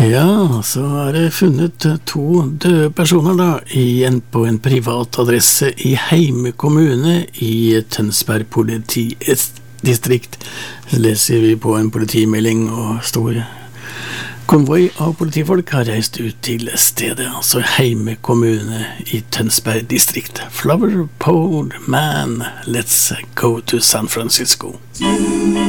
Ja, så det funnet to døde personer da, på en privat adresse i Heime kommune i Tønsberg politidistrikt. Leser vi på en politimelding, og stor konvoi av politifolk har reist ut til stedet, altså Heime kommune i Tønsberg distrikt. Flower Pole Man, let's go to San Francisco.